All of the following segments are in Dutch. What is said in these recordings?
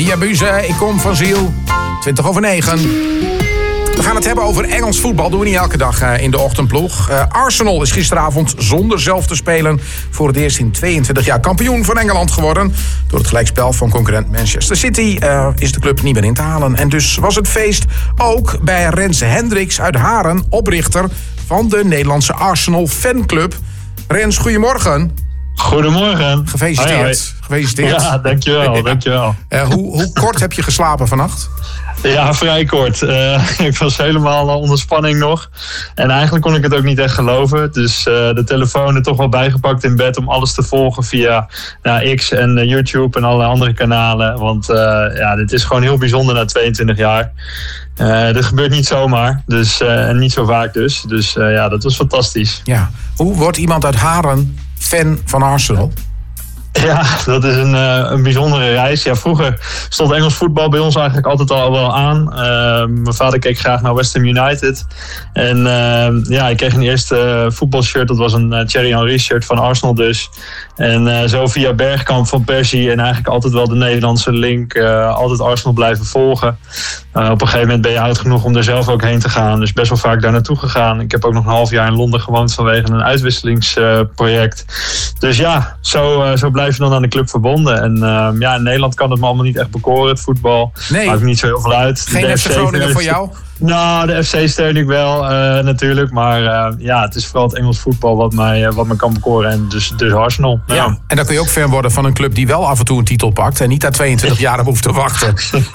Via Buze, ik kom van Ziel. 9:20. We gaan het hebben over Engels voetbal. Doen we niet elke dag in de ochtendploeg. Arsenal is gisteravond zonder zelf te spelen voor het eerst in 22 jaar kampioen van Engeland geworden. Door het gelijkspel van concurrent Manchester City is de club niet meer in te halen. En dus was het feest ook bij Rens Hendricks uit Haren, oprichter van de Nederlandse Arsenal fanclub. Rens, goedemorgen. Goedemorgen. Gefeliciteerd. Hoi. Gefeliciteerd. Ja, dankjewel. Dankjewel. Hoe kort heb je geslapen vannacht? Ja, vrij kort. Ik was helemaal onder spanning nog. En eigenlijk kon ik het ook niet echt geloven. Dus de telefoon er toch wel bijgepakt in bed om alles te volgen via X en YouTube en alle andere kanalen. Want dit is gewoon heel bijzonder na 22 jaar. Dit gebeurt niet zomaar. Dus, en niet zo vaak dus. Dus dat was fantastisch. Ja. Hoe wordt iemand uit Haren fan van Arsenal? Ja, dat is een bijzondere reis. Ja, vroeger stond Engels voetbal bij ons eigenlijk altijd al wel aan. Mijn vader keek graag naar West Ham United. En ik kreeg een eerste voetbalshirt. Dat was een Thierry Henry shirt van Arsenal dus. En zo via Bergkamp van Persie en eigenlijk altijd wel de Nederlandse link. Altijd Arsenal blijven volgen. Op een gegeven moment ben je oud genoeg om er zelf ook heen te gaan. Dus best wel vaak daar naartoe gegaan. Ik heb ook nog een half jaar in Londen gewoond vanwege een uitwisselingsproject. Dus ja, zo blijf je dan aan de club verbonden. En in Nederland kan het me allemaal niet echt bekoren, het voetbal. Nee. Maakt niet zo heel veel uit. Geen FC Groningen voor jou? Nou, de FC steun ik wel natuurlijk. Maar het is vooral het Engels voetbal wat me kan bekoren. En dus Arsenal. Ja. En dan kun je ook fan worden van een club die wel af en toe een titel pakt. En niet daar 22 jaar op hoeft te wachten.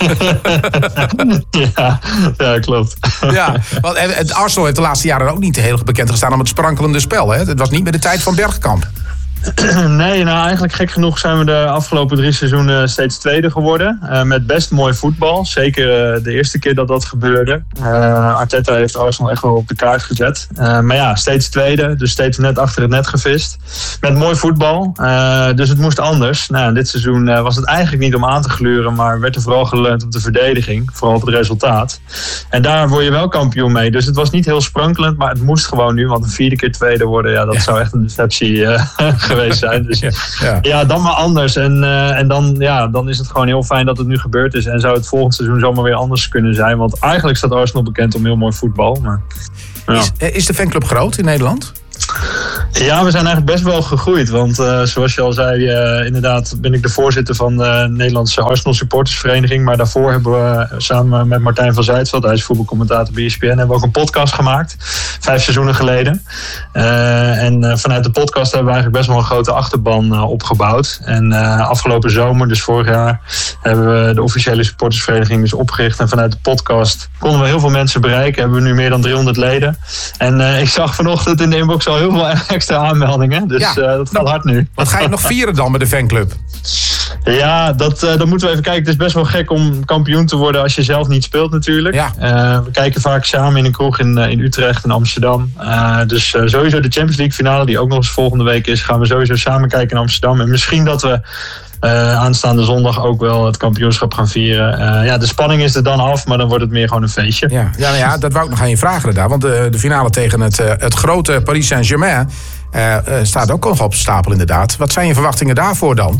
ja, klopt. Ja, want het Arsenal heeft de laatste jaren ook niet heel bekend gestaan om het sprankelende spel. Hè? Het was niet meer de tijd van Bergkamp. Nee, eigenlijk gek genoeg zijn we de afgelopen 3 seizoenen steeds tweede geworden. Met best mooi voetbal. Zeker de eerste keer dat gebeurde. Arteta heeft Arsenal echt wel op de kaart gezet. Maar steeds tweede. Dus steeds net achter het net gevist. Met mooi voetbal. Dus het moest anders. Dit seizoen was het eigenlijk niet om aan te gluren. Maar werd er vooral geleund op de verdediging. Vooral op het resultaat. En daar word je wel kampioen mee. Dus het was niet heel sprankelend. Maar het moest gewoon nu. Want een 4e keer tweede worden. Dat zou echt een deceptie geweest zijn. Dus dan maar anders. En dan is het gewoon heel fijn dat het nu gebeurd is. En zou het volgend seizoen zomaar weer anders kunnen zijn. Want eigenlijk staat Arsenal bekend om heel mooi voetbal. Maar, is de fanclub groot in Nederland? Ja, we zijn eigenlijk best wel gegroeid. Want zoals je al zei, inderdaad ben ik de voorzitter van de Nederlandse Arsenal supportersvereniging. Maar daarvoor hebben we samen met Martijn van Zijtveld, hij is voetbalcommentator bij ESPN, hebben we ook een podcast gemaakt. 5 seizoenen geleden. En vanuit de podcast hebben we eigenlijk best wel een grote achterban opgebouwd. En afgelopen zomer, dus vorig jaar, hebben we de officiële supportersvereniging dus opgericht. En vanuit de podcast konden we heel veel mensen bereiken. Hebben we nu meer dan 300 leden. En ik zag vanochtend in de inbox al heel veel extra aanmeldingen. Dus dat gaat hard nu. Wat ga je nog vieren dan met de fanclub? Ja, dat moeten we even kijken. Het is best wel gek om kampioen te worden als je zelf niet speelt natuurlijk. Ja. We kijken vaak samen in een kroeg in Utrecht en Amsterdam. Dus sowieso de Champions League finale, die ook nog eens volgende week is, gaan we sowieso samen kijken in Amsterdam. En misschien dat we aanstaande zondag ook wel het kampioenschap gaan vieren. De spanning is er dan af, maar dan wordt het meer gewoon een feestje. Ja, dat wou ik nog aan je vragen daar. Want de finale tegen het grote Paris Saint-Germain staat ook nog op stapel inderdaad. Wat zijn je verwachtingen daarvoor dan?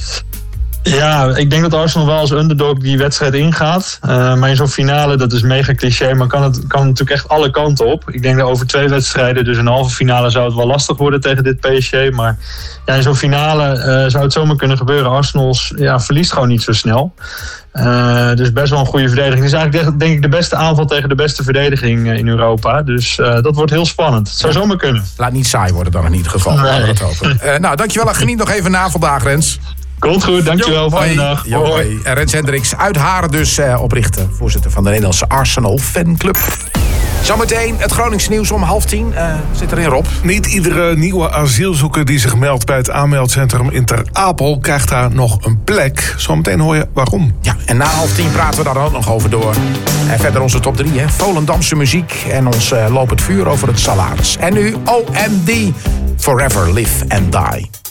Ja, ik denk dat Arsenal wel als underdog die wedstrijd ingaat. Maar in zo'n finale, dat is mega cliché, maar kan natuurlijk echt alle kanten op. Ik denk dat over 2 wedstrijden, dus een halve finale, zou het wel lastig worden tegen dit PSG. Maar in zo'n finale zou het zomaar kunnen gebeuren. Arsenal verliest gewoon niet zo snel. Dus best wel een goede verdediging. Het is eigenlijk denk ik de beste aanval tegen de beste verdediging in Europa. Dus dat wordt heel spannend. Het zou zomaar kunnen. Laat niet saai worden dan in ieder geval. Nee. Dankjewel. Geniet nog even na vandaag, Rens. Komt goed, dankjewel. Fijne dag. Hoi. Rens Hendricks uit Haren dus oprichter. Voorzitter van de Nederlandse Arsenal fanclub. Zometeen het Groningse nieuws om 9:30. Zit erin, Rob. Niet iedere nieuwe asielzoeker die zich meldt bij het aanmeldcentrum in Ter Apel krijgt daar nog een plek. Zometeen hoor je waarom. Ja, en na 9:30 praten we daar ook nog over door. En verder onze top 3, Volendamse muziek en ons lopend vuur over het salaris. En nu OMD, Forever Live and Die.